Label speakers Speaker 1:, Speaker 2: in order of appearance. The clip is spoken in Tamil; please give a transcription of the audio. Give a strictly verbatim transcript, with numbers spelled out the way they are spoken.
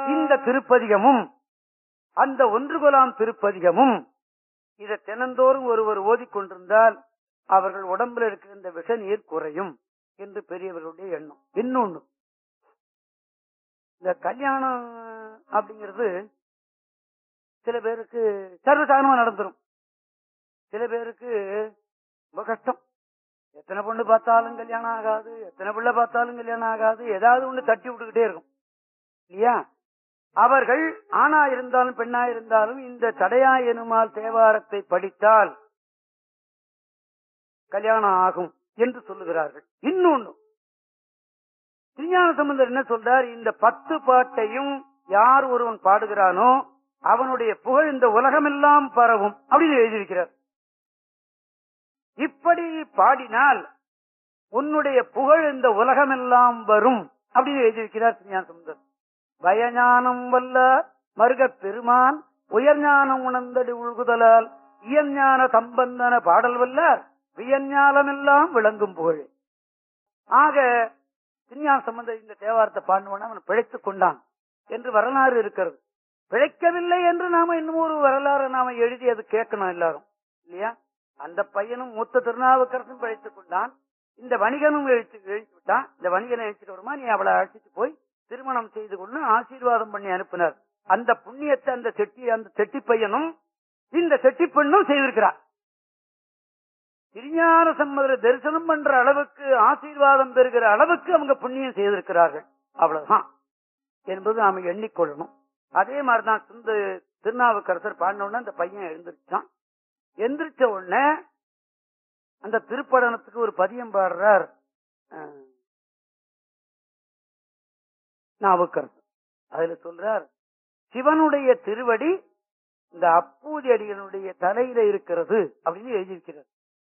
Speaker 1: இந்த திருப்பதிகமும் அந்த ஒன்று கொலாம் திருப்பதிகமும் இதை தினந்தோறும் ஒருவர் ஓதிக்கொண்டிருந்தால் அவர்கள் உடம்புல இருக்கிற இந்த விஷ நீர் குறையும் என்று பெரியவர்களுடைய எண்ணம். இன்னொன்னு, இந்த கல்யாணம் அப்படிங்கிறது சில பேருக்கு சர்வசாதாரணமா நடந்துரும், சில பேருக்கு ரொம்ப கஷ்டம். எத்தனை பொண்ணு பார்த்தாலும் கல்யாணம் ஆகாது, எத்தனை பிள்ளை பார்த்தாலும் கல்யாணம் ஆகாது, ஏதாவது ஒண்ணு தட்டி விட்டுக்கிட்டே இருக்கும் இல்லையா? அவர்கள் ஆணா இருந்தாலும் பெண்ணா இருந்தாலும் இந்த தடையா எனுமால் தேவாரத்தை படித்தால் கல்யாணம் ஆகும் என்று சொல்லுகிறார்கள். இன்னொன்னு, திருஞான சம்பந்தர் என்ன சொல்றார், இந்த பத்து பாட்டையும் யார் ஒருவன் பாடுகிறானோ அவனுடைய புகழ் இந்த உலகமெல்லாம் பரவும் அப்படின்னு எழுதியிருக்கிறார். இப்படி பாடினால் உன்னுடைய புகழ் இந்த உலகமெல்லாம் வரும் அப்படின்னு எழுதியிருக்கிறார் திருஞான சம்பந்தர். பயஞானம் வல்ல மருகப் பெருமான் உயர்ஞானம் உணர்ந்தடி உள்குதலால் இயஞ்ஞான சம்பந்தன பாடல் வல்லார் வியஞ்ஞானமெல்லாம் விளங்கும் புகழ். ஆக திருஞான சம்பந்தர் இந்த தேவாரத்தை பாடுவான் அவன் பிழைத்துக் கொண்டான் என்று வரலாறு இருக்கிறது. பிழைக்கவில்லை என்று நாம இன்னும் ஒரு வரலாறு நாம எழுதி அது கேட்கணும் எல்லாரும் இல்லையா? அந்த பையனும் மூத்த திருநாவுக்கரசும் பிழைத்துக் கொண்டான், இந்த வணிகனும் எழுத்து எழுத்து விட்டான். இந்த வணிகனை எழுச்சிட்டு வருமா, நீ அவளை அழைச்சிட்டு போய் திருமணம் செய்து கொண்டு ஆசீர்வாதம் பண்ணி அனுப்பினார். அந்த புண்ணியத்தை அந்த செட்டி அந்த செட்டி பையனும் இந்த செட்டி பெண்ணும் செய்திருக்கிறார். திருஞான சம்பந்தர் தரிசனம் பண்ற அளவுக்கு ஆசீர்வாதம் பெறுகிற அளவுக்கு அவங்க புண்ணியம் செய்திருக்கிறார்கள். அவ்வளவுதான் என்பது நாம எண்ணிக்கொள்ளணும். அதே மாதிரிதான் இந்த திருநாவுக்கரசர் பாடின உடனே அந்த பையன் எழுந்திருச்சான். எந்திரிச்ச உடனே அந்த திருப்படனத்துக்கு ஒரு பதியம் பாடுறார் நாவுக்கரசர். அதுல சொல்றார், சிவனுடைய திருவடி இந்த அப்பூதி அடிகளுடைய தலையில இருக்கிறது அப்படின்னு எழுதியிருக்கிறார்.